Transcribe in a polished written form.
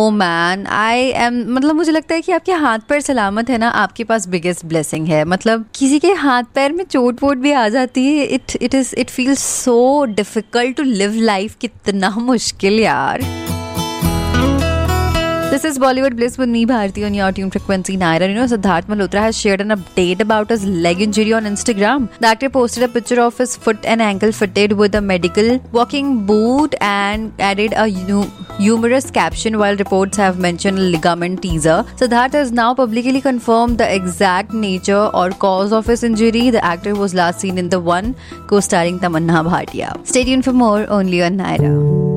Oh man, I am, मतलब मुझे लगता है कि आपके हाथ पैर सलामत है ना, आपके पास बिगेस्ट ब्लेसिंग है. मतलब किसी के हाथ पैर में चोट वोट भी आ जाती है, it feels so difficult to live life. कितना मुश्किल यार. This is Bollywood Bliss with me, Bharti, on your tune frequency 9. And Siddharth Malhotra has shared an update about his leg injury on Instagram. The actor posted a picture of his foot and ankle fitted with a medical walking boot and added a humorous caption, while reports have mentioned a ligament teaser. Siddharth has now publicly confirmed the exact nature or cause of his injury. The actor was last seen in The One, co-starring Tamanna Bhatia. Stay tuned for more only on Naira.